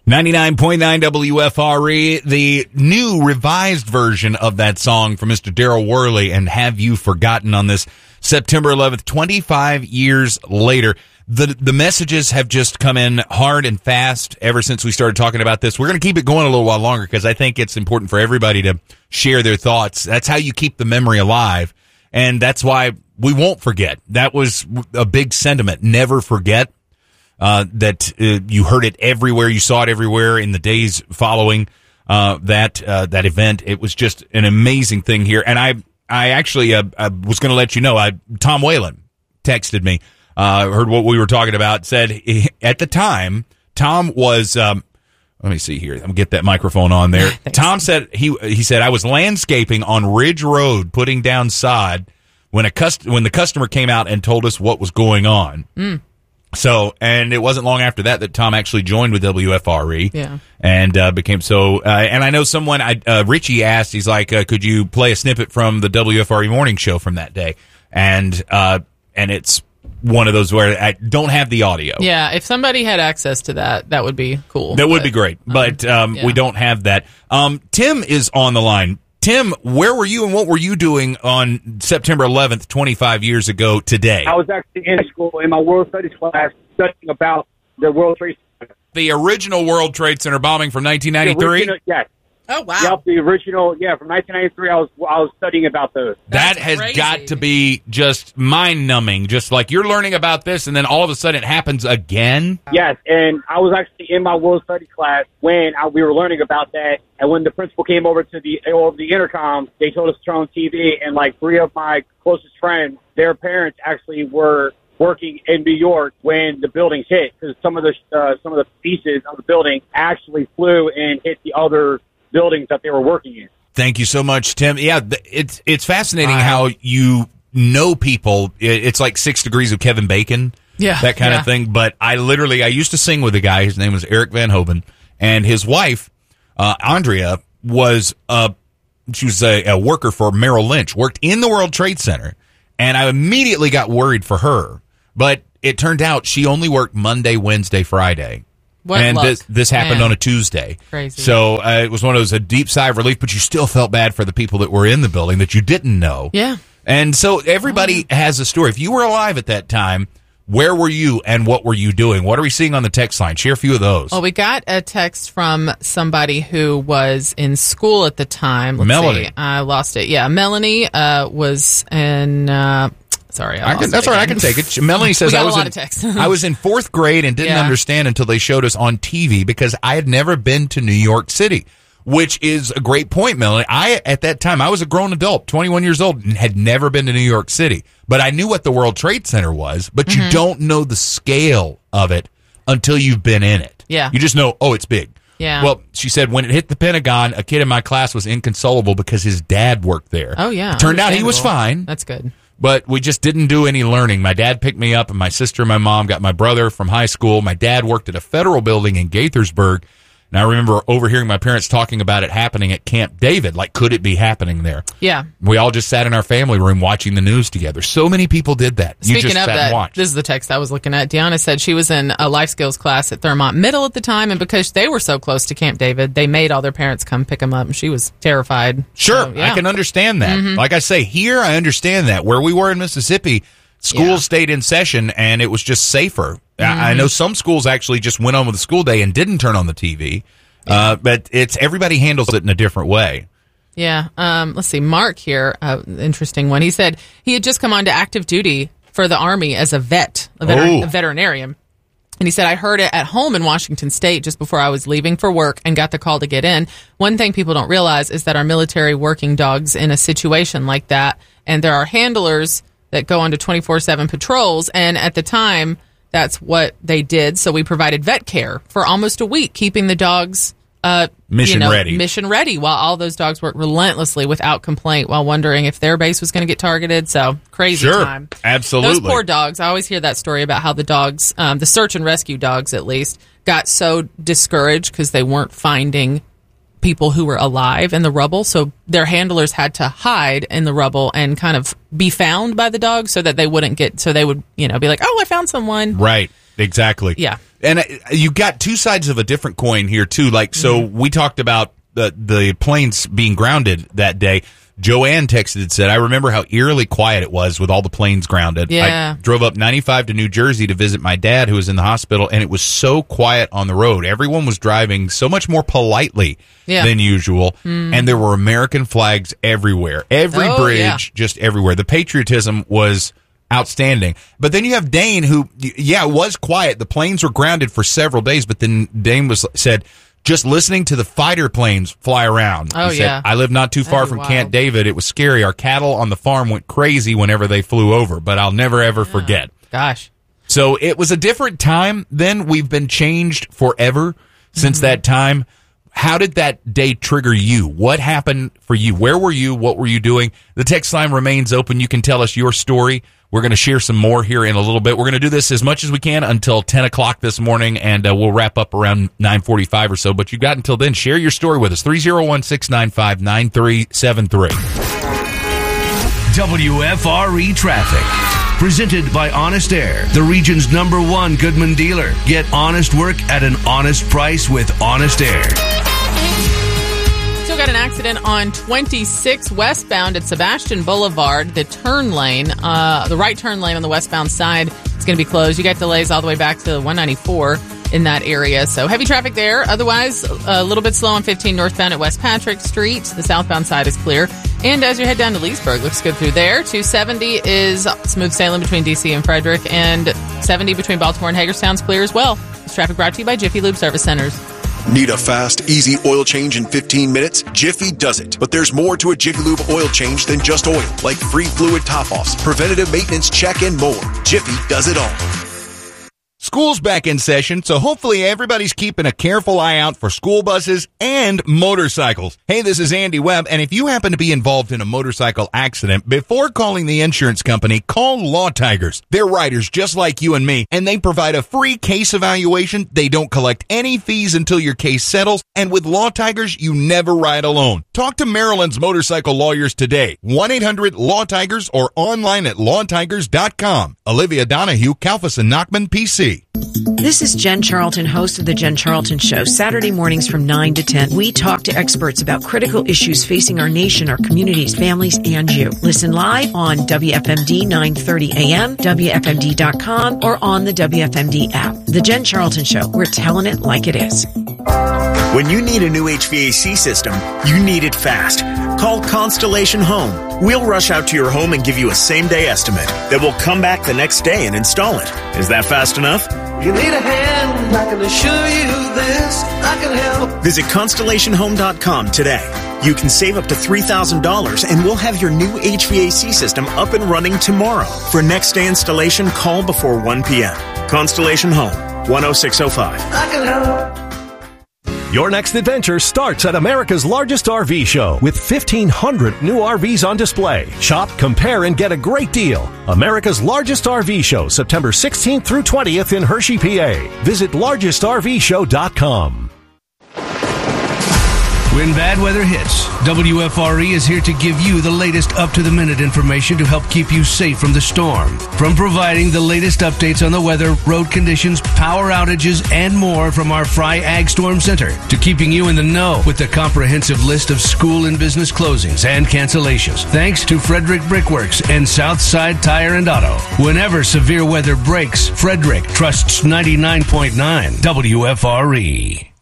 99.9 WFRE, the new revised version of that song from Mr. Daryl Worley and Have You Forgotten on this September 11th, 25 years later. The messages have just come in hard and fast ever since we started talking about this. We're going to keep it going a little while longer because I think it's important for everybody to share their thoughts. That's how you keep the memory alive, and that's why we won't forget. That was a big sentiment. Never forget. That you heard it everywhere, you saw it everywhere in the days following that event. It was just an amazing thing here, and I actually I was going to let you know. Tom Whalen texted me, heard what we were talking about, said at the time Tom was. Let me see here. I'm gonna get that microphone on there. Tom said he said I was landscaping on Ridge Road, putting down sod when the customer came out and told us what was going on. Mm. So, and it wasn't long after that Tom actually joined with WFRE. Yeah. And became so. And I know someone, Richie asked, he's like, could you play a snippet from the WFRE morning show from that day? And it's one of those where I don't have the audio. Yeah, if somebody had access to that, that would be cool. That would be great. But we don't have that. Tim is on the line. Tim, where were you and what were you doing on September 11th, 25 years ago today? I was actually in school in my World Studies class studying about the World Trade Center. The original World Trade Center bombing from 1993? Yes. Oh, wow. Yep, the original, from 1993, I was studying about those. That has got to be just mind-numbing, just like you're learning about this, and then all of a sudden it happens again? Yes, and I was actually in my World Studies class when we were learning about that, and when the principal came over to the intercom, they told us to turn on TV, and like three of my closest friends, their parents actually were working in New York when the buildings hit, because some of the pieces of the building actually flew and hit the other buildings that they were working in. Thank you so much, Tim. Yeah, it's fascinating how you know people. It's like 6 Degrees of Kevin Bacon, that kind of thing. But I used to sing with a guy. His name was Eric Van Hoven, and his wife, Andrea, was she was a worker for Merrill Lynch, worked in the World Trade Center, and I immediately got worried for her. But it turned out she only worked Monday, Wednesday, Friday. And this happened on a Tuesday. Crazy. So it was one of those, a deep sigh of relief, but you still felt bad for the people that were in the building that you didn't know. Yeah. And so everybody has a story. If you were alive at that time, where were you and what were you doing? What are we seeing on the text line? Share a few of those. Well, we got a text from somebody who was in school at the time. Melanie. See. I lost it. Yeah, Melanie was in... Sorry, that's all right. I can take it. Melanie says I was in 4th grade and didn't understand until they showed us on TV because I had never been to New York City, which is a great point, Melanie. At that time, I was a grown adult, 21 years old, and had never been to New York City. But I knew what the World Trade Center was, but you don't know the scale of it until you've been in it. Yeah. You just know, it's big. Yeah. Well, she said when it hit the Pentagon, a kid in my class was inconsolable because his dad worked there. Oh, yeah. It turned out he was fine. That's good. But we just didn't do any learning. My dad picked me up, and my sister and my mom got my brother from high school. My dad worked at a federal building in Gaithersburg, and I remember overhearing my parents talking about it happening at Camp David. Like, could it be happening there? Yeah. We all just sat in our family room watching the news together. So many people did that. Speaking you just of sat that, and watched. This is the text I was looking at. Deanna said she was in a life skills class at Thurmont Middle at the time, and because they were so close to Camp David, they made all their parents come pick them up, and she was terrified. Sure, So, yeah. I can understand that. Mm-hmm. Like I say, here I understand that. Where we were in Mississippi, schools stayed in session, and it was just safer. Mm-hmm. I know some schools actually just went on with the school day and didn't turn on the TV. But everybody handles it in a different way. Yeah. Let's see. Mark here, interesting one. He said he had just come on to active duty for the Army as a veterinarian. And he said, I heard it at home in Washington State just before I was leaving for work and got the call to get in. One thing people don't realize is that our military working dogs in a situation like that, and there are handlers that go on to 24/7 patrols. And at the time, that's what they did. So we provided vet care for almost a week, keeping the dogs mission ready while all those dogs worked relentlessly without complaint while wondering if their base was going to get targeted. So crazy time. Absolutely. Those poor dogs. I always hear that story about how the dogs, the search and rescue dogs at least, got so discouraged because they weren't finding people who were alive in the rubble. So their handlers had to hide in the rubble and kind of be found by the dogs so that they wouldn't get, so they would, be like, oh, I found someone. Right. exactly. Yeah. And you got two sides of a different coin here, too. Like, so we talked about the planes being grounded that day. Joanne texted and said, I remember how eerily quiet it was with all the planes grounded. Yeah. I drove up 95 to New Jersey to visit my dad, who was in the hospital, and it was so quiet on the road. Everyone was driving so much more politely than usual, and there were American flags everywhere. Every bridge, just everywhere. The patriotism was outstanding. But then you have Dane, who, it was quiet. The planes were grounded for several days, but then Dane said, just listening to the fighter planes fly around. Oh, he said, I live not too far from Camp David. It was scary. Our cattle on the farm went crazy whenever they flew over, but I'll never, ever forget. Gosh. So it was a different time then. We've been changed forever since that time. How did that day trigger you? What happened for you? Where were you? What were you doing? The text line remains open. You can tell us your story. We're going to share some more here in a little bit. We're going to do this as much as we can until 10 o'clock this morning, and we'll wrap up around 9:45 or so. But you've got until then. Share your story with us. 301-695-9373. WFRE Traffic. Presented by Honest Air, the region's #1 Goodman dealer. Get honest work at an honest price with Honest Air. Still got an accident on 26 westbound at Sebastian Boulevard. The turn lane, the right turn lane on the westbound side is going to be closed. You got delays all the way back to 194 in that area. So heavy traffic there. Otherwise, a little bit slow on 15 northbound at West Patrick Street. The southbound side is clear. And as you head down to Leesburg, looks good through there. 270 is smooth sailing between D.C. and Frederick, and 70 between Baltimore and Hagerstown's clear as well. This traffic brought to you by Jiffy Lube Service Centers. Need a fast, easy oil change in 15 minutes? Jiffy does it. But there's more to a Jiffy Lube oil change than just oil, like free fluid top-offs, preventative maintenance check, and more. Jiffy does it all. School's back in session, so hopefully everybody's keeping a careful eye out for school buses and motorcycles. Hey, this is Andy Webb, and if you happen to be involved in a motorcycle accident, before calling the insurance company, call Law Tigers. They're writers just like you and me, and they provide a free case evaluation. They don't collect any fees until your case settles, and with Law Tigers, you never ride alone. Talk to Maryland's motorcycle lawyers today. 1-800-LAW-TIGERS or online at lawtigers.com. Olivia Donahue, Kalfas and Nachman, PC. This is Jen Charlton, host of The Jen Charlton Show. Saturday mornings from 9 to 10, we talk to experts about critical issues facing our nation, our communities, families, and you. Listen live on WFMD 930 AM, WFMD.com, or on the WFMD app. The Jen Charlton Show. We're telling it like it is. When you need a new HVAC system, you need it fast. Call Constellation Home. We'll rush out to your home and give you a same-day estimate. Then we'll come back the next day and install it. Is that fast enough? You need a hand, I can assure you this, I can help. Visit ConstellationHome.com today. You can save up to $3,000 and we'll have your new HVAC system up and running tomorrow. For next day installation, call before 1 p.m. Constellation Home, 10605. I can help. Your next adventure starts at America's largest RV show with 1,500 new RVs on display. Shop, compare, and get a great deal. America's largest RV show, September 16th through 20th in Hershey, PA. Visit largestrvshow.com. When bad weather hits, WFRE is here to give you the latest up-to-the-minute information to help keep you safe from the storm. From providing the latest updates on the weather, road conditions, power outages, and more from our Fry Ag Storm Center, to keeping you in the know with a comprehensive list of school and business closings and cancellations. Thanks to Frederick Brickworks and Southside Tire and Auto. Whenever severe weather breaks, Frederick trusts 99.9 WFRE.